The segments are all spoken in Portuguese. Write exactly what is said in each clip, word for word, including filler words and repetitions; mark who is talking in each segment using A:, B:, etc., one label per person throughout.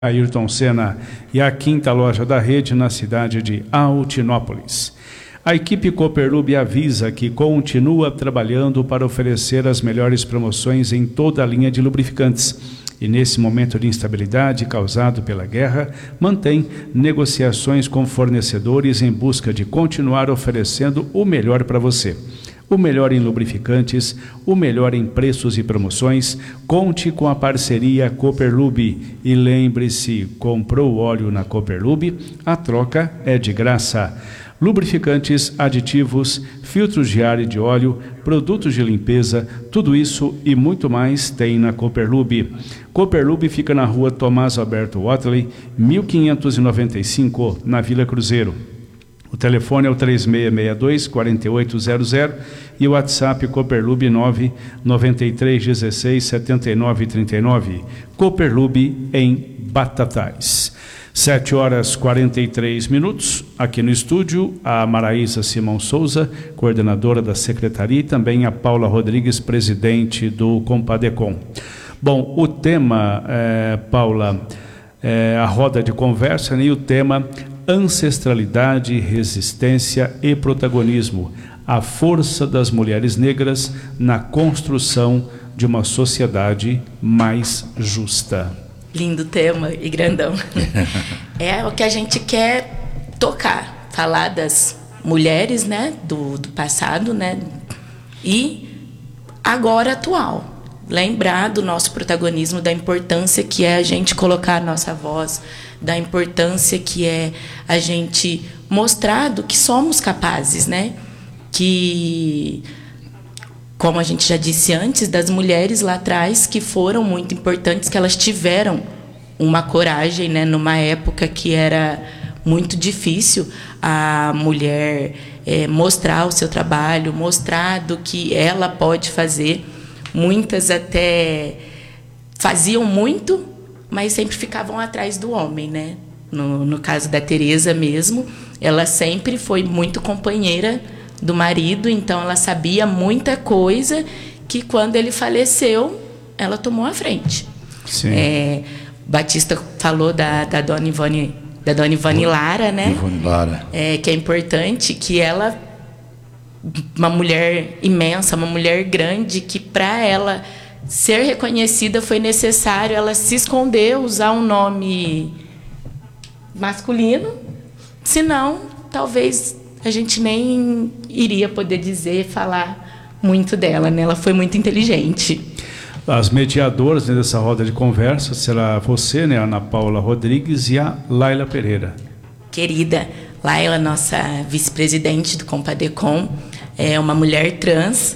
A: Ayrton Senna e a quinta loja da rede na cidade de Altinópolis. A equipe Cooperlube avisa que continua trabalhando para oferecer as melhores promoções em toda a linha de lubrificantes. E nesse momento de instabilidade causado pela guerra, mantém negociações com fornecedores em busca de continuar oferecendo o melhor para você. O melhor em lubrificantes, o melhor em preços e promoções. Conte com a parceria Cooperlube e lembre-se, comprou óleo na Cooperlube, a troca é de graça. Lubrificantes, aditivos, filtros de ar e de óleo, produtos de limpeza, tudo isso e muito mais tem na Cooperlube. Cooperlube fica na rua Tomás Alberto Watley, mil quinhentos e noventa e cinco, na Vila Cruzeiro. O telefone é o três seis seis dois, quatro oito zero zero e o WhatsApp Cooperlube nove nove três um seis sete nove três nove. Cooperlube em Batatais. sete horas e quarenta e três minutos. Aqui no estúdio, a Maraísa Simão Souza, coordenadora da secretaria, e também a Paula Rodrigues, presidente do Compadecom. Bom, o tema, é, Paula, é a roda de conversa, né, e o tema ancestralidade, resistência e protagonismo, a força das mulheres negras na construção de uma sociedade mais justa.
B: Lindo tema e grandão. É o que a gente quer tocar, falar das mulheres, né, do, do passado, né, e agora atual. Lembrar do nosso protagonismo, da importância que é a gente colocar a nossa voz, da importância que é a gente mostrar do que somos capazes, né? Que, como a gente já disse antes, das mulheres lá atrás que foram muito importantes, que elas tiveram uma coragem, né? Numa época que era muito difícil a mulher é, mostrar o seu trabalho, mostrar do que ela pode fazer. Muitas até faziam muito, mas sempre ficavam atrás do homem, né? No, no caso da Teresa mesmo, ela sempre foi muito companheira do marido, então ela sabia muita coisa que quando ele faleceu, ela tomou a frente.
A: Sim.
B: É, Batista falou da, da Dona Ivone, da Dona Ivone Lara, né?
C: Ivone Lara.
B: É, que é importante que ela, uma mulher imensa, uma mulher grande, que para ela ser reconhecida foi necessário ela se esconder, usar um nome masculino, senão talvez a gente nem iria poder dizer, falar muito dela, né? Ela foi muito inteligente.
A: As mediadoras dessa roda de conversa será você, né, Ana Paula Rodrigues, e a Laila Pereira.
B: Querida Laila, nossa vice-presidente do Compadecom, é uma mulher trans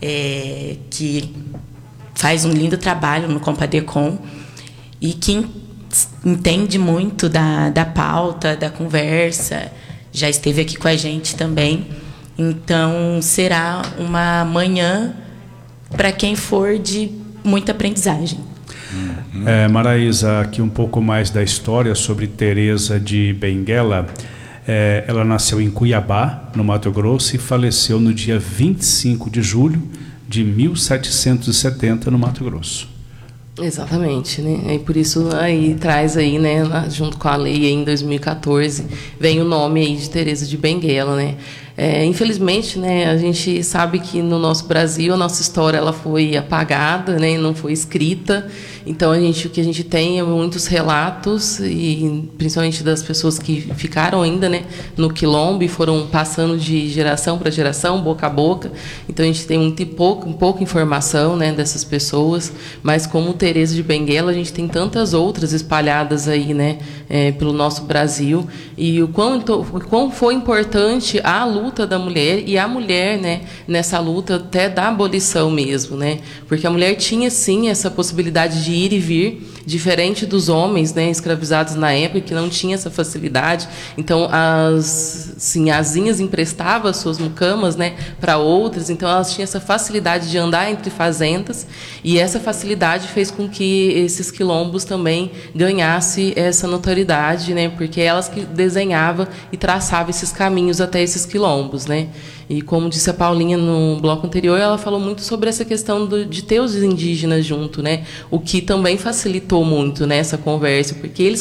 B: é, que faz um lindo trabalho no Compadecom e que entende muito da, da pauta, da conversa, já esteve aqui com a gente também. Então, será uma manhã para quem for de muita aprendizagem.
A: Uhum. É, Maraísa, aqui um pouco mais da história sobre Teresa de Benguela. É, ela nasceu em Cuiabá, no Mato Grosso, e faleceu no dia vinte e cinco de julho de mil setecentos e setenta, no Mato Grosso.
D: Exatamente, né? E por isso aí traz aí, né, junto com a lei aí em dois mil e quatorze, vem o nome aí de Teresa de Benguela, né? É, infelizmente, né, a gente sabe que no nosso Brasil a nossa história ela foi apagada, né, não foi escrita. Então a gente, o que a gente tem é muitos relatos, e principalmente das pessoas que ficaram ainda, né, no quilombo e foram passando de geração para geração, boca a boca. Então a gente tem muito pouco, pouca informação, né, dessas pessoas. Mas como Teresa de Benguela, a gente tem tantas outras espalhadas aí, né, é, pelo nosso Brasil, e o quão, o quão foi importante a luta luta da mulher e a mulher, né, nessa luta até da abolição mesmo, né, porque a mulher tinha sim essa possibilidade de ir e vir, diferente dos homens, né, escravizados na época, que não tinha essa facilidade. Então as sim, asinhas emprestavam as suas mucamas, né, para outras, então elas tinham essa facilidade de andar entre fazendas, e essa facilidade fez com que esses quilombos também ganhassem essa notoriedade, né, porque elas que desenhavam e traçavam esses caminhos até esses quilombos, né? E como disse a Paulinha no bloco anterior, ela falou muito sobre essa questão do, de ter os indígenas junto, né? O que também facilitou muito, né, essa conversa, porque eles